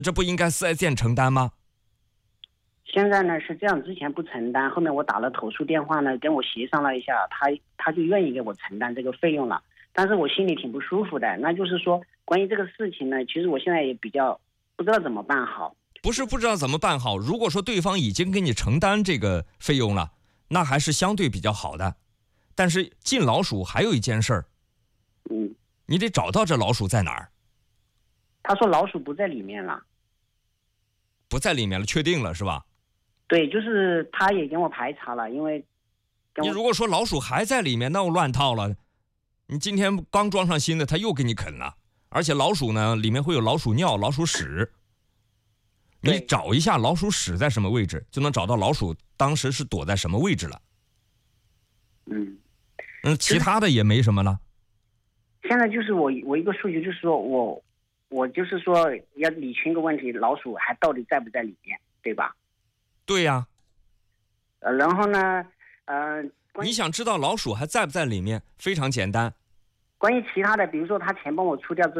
这不应该4S店承担吗？ 现在呢是这样，之前不承担，后面我打了投诉电话呢，跟我协商了一下，他就愿意给我承担这个费用了。但是我心里挺不舒服的，那就是说关于这个事情呢，其实我现在也比较不知道怎么办好。 不是不知道怎么办好，如果说对方已经给你承担这个费用了，那还是相对比较好的。但是进老鼠还有一件事儿，你得找到这老鼠在哪儿。 他说老鼠不在里面了。 不在里面了，确定了是吧？ 对，就是他也跟我排查了，因为你如果说老鼠还在里面，那我乱套了。你今天刚装上新的，它又给你啃了，而且老鼠呢，里面会有老鼠尿、老鼠屎。你找一下老鼠屎在什么位置，就能找到老鼠当时是躲在什么位置了。其他的也没什么了。 现在就是我一个诉求，就是说我就是说要理清一个问题，老鼠还到底在不在里面，对吧？ 对呀。 然后呢， 你想知道老鼠还在不在里面，非常简单。 关于其他的，比如说他钱帮我出掉之